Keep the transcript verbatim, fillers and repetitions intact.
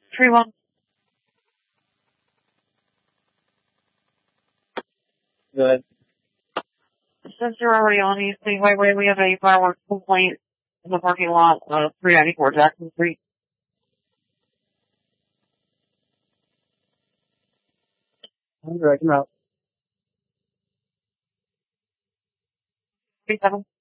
Tree one. Good. Since you're already on East State Highway, we have a fireworks complaint in the parking lot of three ninety-four Jackson Street. I'm directing route. three seven.